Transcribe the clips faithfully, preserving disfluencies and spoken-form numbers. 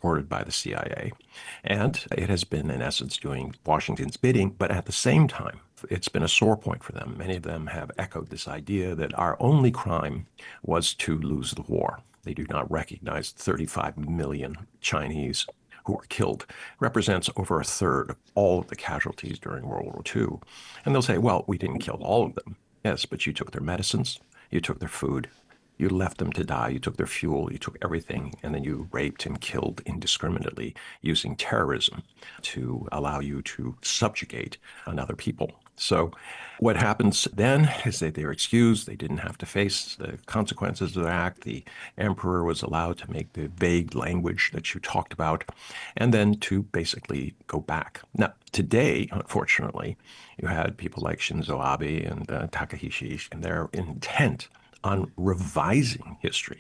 supported by the C I A. And it has been, in essence, doing Washington's bidding, but at the same time, it's been a sore point for them. Many of them have echoed this idea that our only crime was to lose the war. They do not recognize thirty-five million Chinese who were killed. It represents over a third of all of the casualties during World War Two. And they'll say, well, we didn't kill all of them. Yes, but you took their medicines, you took their food, you left them to die, you took their fuel, you took everything, and then you raped and killed indiscriminately using terrorism to allow you to subjugate another people. So what happens then is that they're excused. They didn't have to face the consequences of the act. The emperor was allowed to make the vague language that you talked about, and then to basically go back. Now, today, unfortunately, you had people like Shinzo Abe and uh, Takahisa, and their intent on revising history.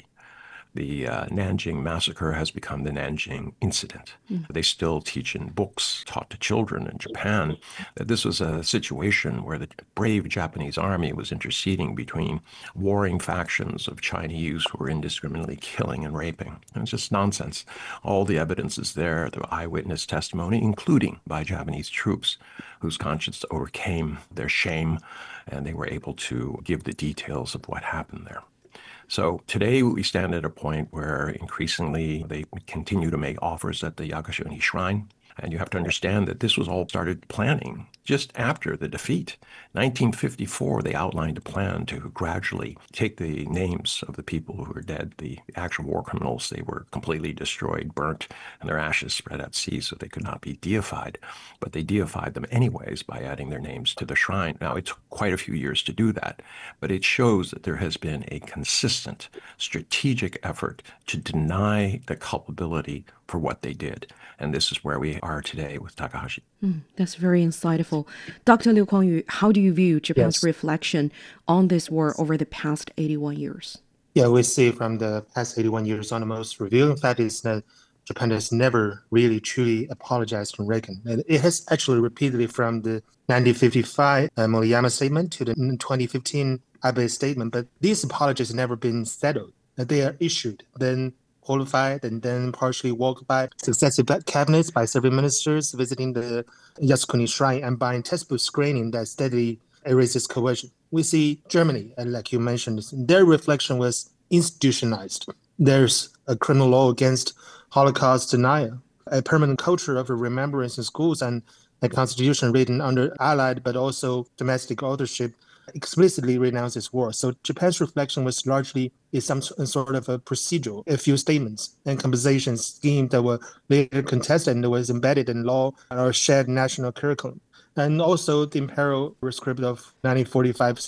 The uh, Nanjing massacre has become the Nanjing incident. Mm. They still teach in books taught to children in Japan that this was a situation where the brave Japanese army was interceding between warring factions of Chinese who were indiscriminately killing and raping. And it's just nonsense. All the evidence is there, the eyewitness testimony, including by Japanese troops whose conscience overcame their shame, and they were able to give the details of what happened there. So today we stand at a point where increasingly they continue to make offers at the Yakushoni Shrine. And you have to understand that this was all started planning just after the defeat. nineteen fifty-four, they outlined a plan to gradually take the names of the people who were dead, the actual war criminals. They were completely destroyed, burnt, and their ashes spread at sea so they could not be deified. But they deified them anyways by adding their names to the shrine. Now, it took quite a few years to do that, but it shows that there has been a consistent strategic effort to deny the culpability for what they did. And this is where we are today with Takahashi. Mm, that's very insightful. Doctor Liu Kuangyu, how do you view Japan's yes. reflection on this war over the past eighty-one years? Yeah, we see from the past eighty-one years on, the most revealing fact is that Japan has never really truly apologized to Reagan. It has actually repeatedly from the nineteen fifty-five uh, Moriyama statement to the twenty fifteen Abe statement, but these apologies have never been settled. They are issued, then qualified, and then partially walked by successive cabinets by several ministers visiting the Yasukuni Shrine and buying textbook screening that steadily erases coercion. We see Germany, and like you mentioned, their reflection was institutionalized. There's a criminal law against Holocaust denial, a permanent culture of remembrance in schools, and a constitution written under Allied but also domestic authorship explicitly renounces war. So Japan's reflection was largely is some sort of a procedural, a few statements and compensation scheme that were later contested and was embedded in law or shared national curriculum. And also the imperial rescript of nineteen forty-five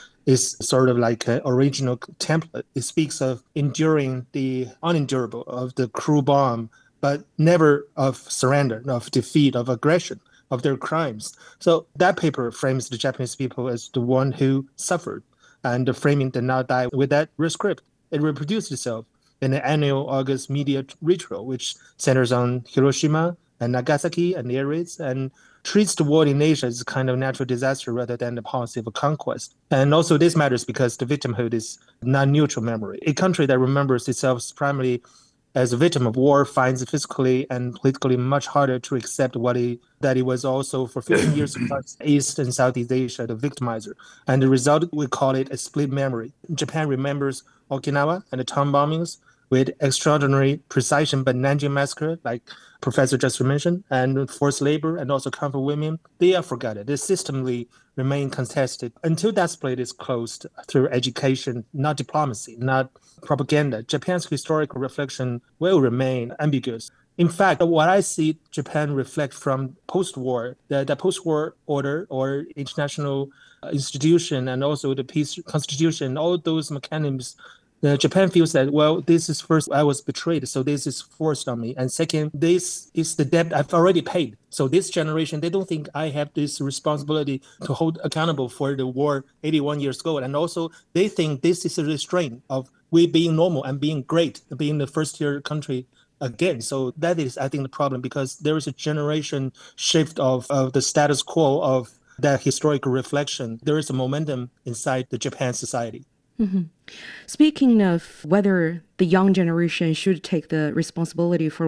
is sort of like an original template. It speaks of enduring the unendurable, of the cruel bomb, but never of surrender, of defeat, of aggression, of their crimes. So that paper frames the Japanese people as the one who suffered, and the framing did not die with that rescript. It reproduced itself in the annual August media ritual, which centers on Hiroshima and Nagasaki and the air raids, and treats the war in Asia as a kind of natural disaster rather than the policy of a conquest. And also this matters because the victimhood is non-neutral memory. A country that remembers itself primarily as a victim of war finds it physically and politically much harder to accept what he, that he was also for fifteen years across East and Southeast Asia, the victimizer. And the result, we call it a split memory. Japan remembers Okinawa and the town bombings with extraordinary precision, but Nanjing massacre, like Professor just mentioned, and forced labor and also comfort women, they are forgotten. They systemically remain contested until that split is closed through education, not diplomacy, not propaganda. Japan's historical reflection will remain ambiguous. In fact, what I see Japan reflect from post-war, the, the post-war order or international institution and also the peace constitution, all those mechanisms, Uh, Japan feels that, well, this is first, I was betrayed, so this is forced on me. And second, this is the debt I've already paid. So this generation, they don't think I have this responsibility to hold accountable for the war eighty-one years ago. And also, they think this is a restraint of we being normal and being great, being the first tier country again. So that is, I think, the problem, because there is a generation shift of, of the status quo of that historical reflection. There is a momentum inside the Japan society. Mm-hmm. Speaking of whether the young generation should take the responsibility for